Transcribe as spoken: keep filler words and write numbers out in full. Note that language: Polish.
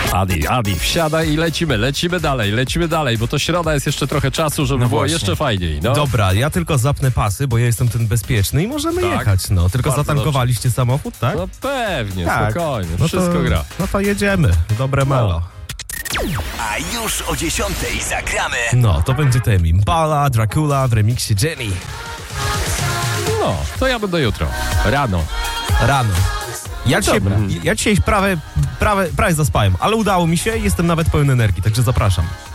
Adi, Adi, wsiadaj i lecimy, lecimy dalej, lecimy dalej, bo to środa, jest jeszcze trochę czasu, żeby No było właśnie. jeszcze fajniej. No. Dobra, ja tylko zapnę pasy, bo ja jestem ten bezpieczny i możemy Tak. jechać, no. Tylko Bardzo zatankowaliście samochód, tak? No pewnie, Tak. spokojnie, No wszystko to, gra. No to jedziemy, dobre melo. A już o dziesiątej zagramy. No, to będzie ten Impala, Dracula w remiksie Jenny. No, to ja będę jutro, rano. Rano. Ja dzisiaj, dobra. ja dzisiaj prawie, prawie, prawie zaspałem, ale udało mi się i jestem nawet pełen energii, także zapraszam.